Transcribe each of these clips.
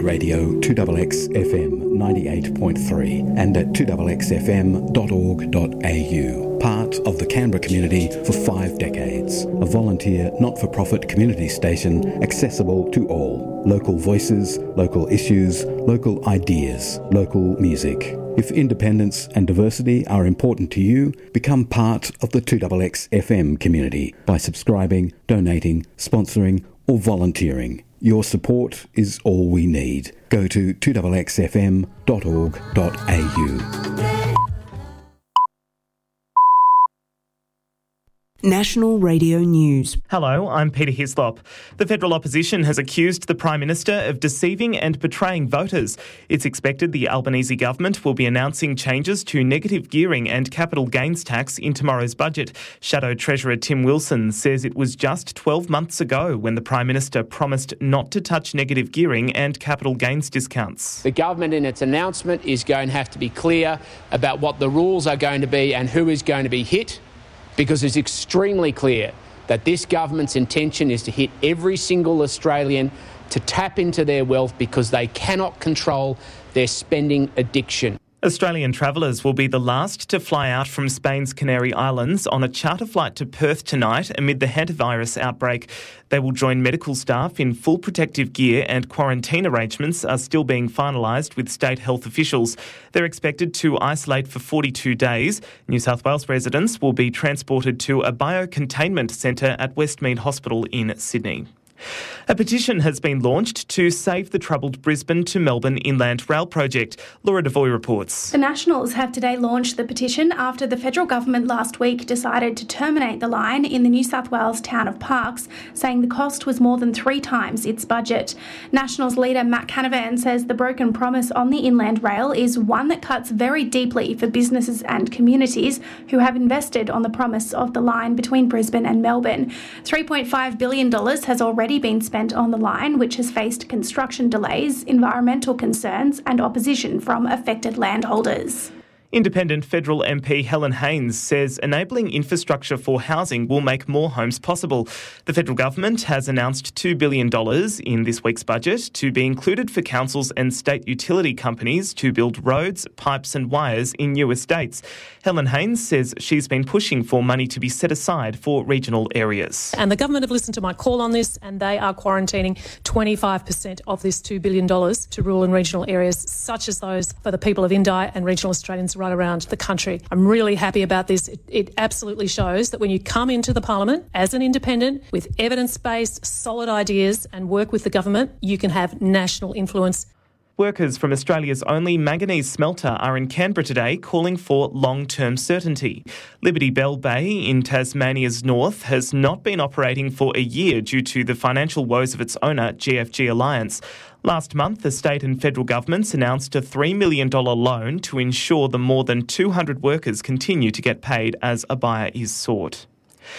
radio 2XX FM 98.3 and at 2XXFM.org.au. Part of the Canberra community for 5 decades. A volunteer, not-for-profit community station accessible to all. Local voices, local issues, local ideas, local music. If independence and diversity are important to you, become part of the 2XXFM community by subscribing, donating, sponsoring or volunteering. Your support is all we need. Go to 2XXFM.org.au. National Radio News. Hello, I'm Peter Hislop. The federal opposition has accused the Prime Minister of deceiving and betraying voters. It's expected the Albanese government will be announcing changes to negative gearing and capital gains tax in tomorrow's budget. Shadow Treasurer Tim Wilson says it was just 12 months ago when the Prime Minister promised not to touch negative gearing and capital gains discounts. The government in its announcement is going to have to be clear about what the rules are going to be and who is going to be hit, because it's extremely clear that this government's intention is to hit every single Australian, to tap into their wealth because they cannot control their spending addiction. Australian travellers will be the last to fly out from Spain's Canary Islands on a charter flight to Perth tonight amid the hantavirus outbreak. They will join medical staff in full protective gear, and quarantine arrangements are still being finalised with state health officials. They're expected to isolate for 42 days. New South Wales residents will be transported to a biocontainment centre at Westmead Hospital in Sydney. A petition has been launched to save the troubled Brisbane to Melbourne Inland Rail project. Laura Devoy reports. The Nationals have today launched the petition after the federal government last week decided to terminate the line in the New South Wales town of Parkes, saying the cost was more than 3 times its budget. Nationals leader Matt Canavan says the broken promise on the Inland Rail is one that cuts very deeply for businesses and communities who have invested on the promise of the line between Brisbane and Melbourne. $3.5 billion has already been spent on the line, which has faced construction delays, environmental concerns and opposition from affected landholders. Independent federal MP Helen Haines says enabling infrastructure for housing will make more homes possible. The federal government has announced $2 billion in this week's budget to be included for councils and state utility companies to build roads, pipes and wires in new estates. Helen Haines says she's been pushing for money to be set aside for regional areas. And the government have listened to my call on this, and they are quarantining 25% of this $2 billion to rural and regional areas, such as those for the people of Indi and regional Australians right around the country. I'm really happy about this. It absolutely shows that when you come into the Parliament as an independent with evidence-based, solid ideas and work with the government, you can have national influence. Workers from Australia's only manganese smelter are in Canberra today calling for long-term certainty. Liberty Bell Bay in Tasmania's north has not been operating for a year due to the financial woes of its owner, GFG Alliance. Last month, the state and federal governments announced a $3 million loan to ensure the more than 200 workers continue to get paid as a buyer is sought.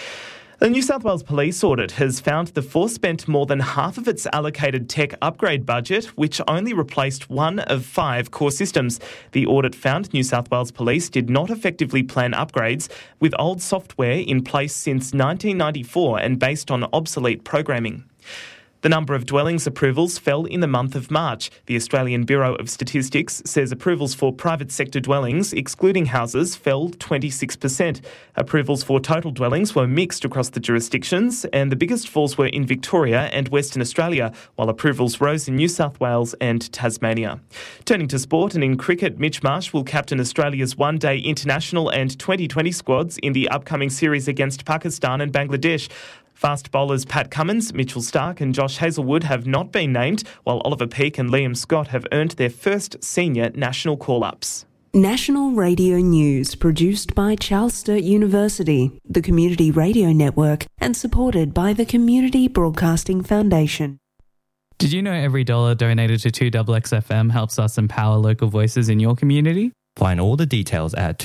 The New South Wales Police audit has found the force spent more than half of its allocated tech upgrade budget, which only replaced 1 of 5 core systems. The audit found New South Wales Police did not effectively plan upgrades, with old software in place since 1994 and based on obsolete programming. The number of dwellings approvals fell in the month of March. The Australian Bureau of Statistics says approvals for private sector dwellings, excluding houses, fell 26%. Approvals for total dwellings were mixed across the jurisdictions, and the biggest falls were in Victoria and Western Australia, while approvals rose in New South Wales and Tasmania. Turning to sport, and in cricket, Mitch Marsh will captain Australia's one-day international and 2020 squads in the upcoming series against Pakistan and Bangladesh. Fast bowlers Pat Cummins, Mitchell Starc and Josh Hazlewood have not been named, while Oliver Peake and Liam Scott have earned their first senior national call-ups. National Radio News, produced by Charles Sturt University, the Community Radio Network, and supported by the Community Broadcasting Foundation. Did you know every dollar donated to 2XXFM helps us empower local voices in your community? Find all the details at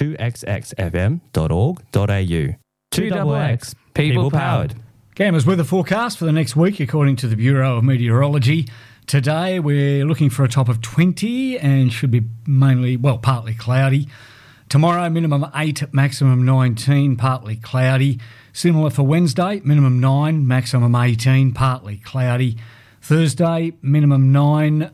2xxfm.org.au. 2XX, people powered. Gamers weather forecast for the next week according to the Bureau of Meteorology. Today we're looking for a top of 20 and should be partly cloudy. Tomorrow minimum 8, maximum 19, partly cloudy. Similar for Wednesday, minimum 9, maximum 18, partly cloudy. Thursday, minimum 8,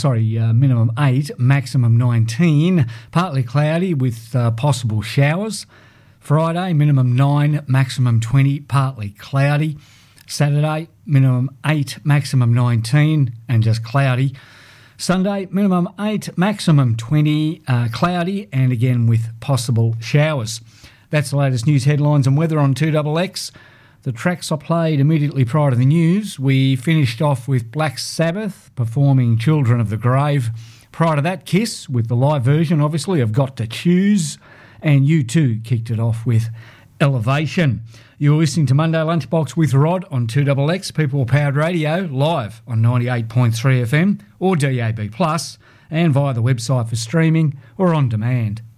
maximum 19, partly cloudy with possible showers. Friday, minimum 9, maximum 20, partly cloudy. Saturday, minimum 8, maximum 19, and just cloudy. Sunday, minimum 8, maximum 20, cloudy, and again with possible showers. That's the latest news headlines and weather on 2XX. The tracks I played immediately prior to the news. We finished off with Black Sabbath performing Children of the Grave. Prior to that, Kiss with the live version, obviously, of Got to Choose. And U2 kicked it off with Elevation. You're listening to Monday Lunchbox with Rod on 2XX, People Powered Radio, live on 98.3 FM or DAB+, and via the website for streaming or on demand.